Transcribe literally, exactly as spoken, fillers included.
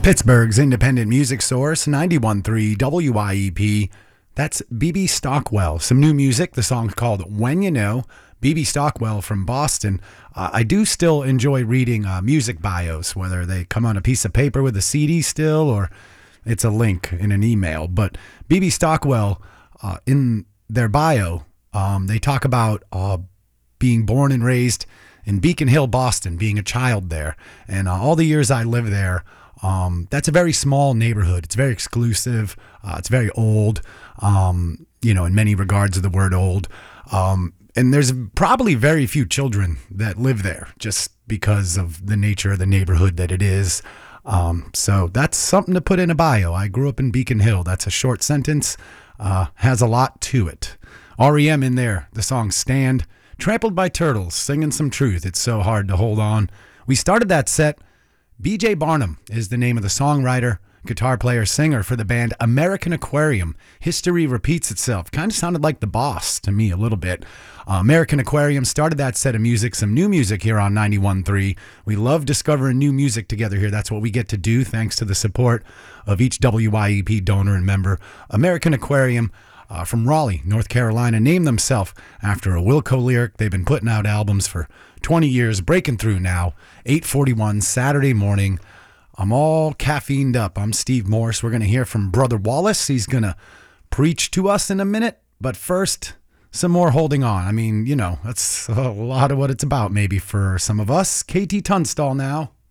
Pittsburgh's independent music source, ninety-one point three W I E P. That's B B Stockwell. Some new music. The song's called When You Know. B B Stockwell from Boston. Uh, I do still enjoy reading uh, music bios, whether they come on a piece of paper with a C D still or it's a link in an email. But B B Stockwell, uh, in their bio, um, they talk about uh, being born and raised in Beacon Hill, Boston, being a child there. And uh, all the years I lived there, Um, that's a very small neighborhood. It's very exclusive. Uh, it's very old, um, you know, in many regards of the word old. Um, and there's probably very few children that live there just because of the nature of the neighborhood that it is. Um, so that's something to put in a bio. I grew up in Beacon Hill. That's a short sentence, uh, has a lot to it. R E M in there, the song Stand, Trampled by Turtles, singing some truth. It's so hard to hold on. We started that set. B J Barnum is the name of the songwriter, guitar player, singer for the band American Aquarium. History repeats itself. Kind of sounded like The Boss to me a little bit. Uh, American Aquarium started that set of music, some new music here on ninety-one point three. We love discovering new music together here. That's what we get to do thanks to the support of each W I E P donor and member. American Aquarium uh, from Raleigh, North Carolina, named themselves after a Wilco lyric. They've been putting out albums for twenty years, breaking through now. eight forty-one Saturday morning. I'm all caffeined up. I'm Steve Morse. We're going to hear from Brother Wallace. He's going to preach to us in a minute. But first, some more holding on. I mean, you know, that's a lot of what it's about maybe for some of us. K T Tunstall now.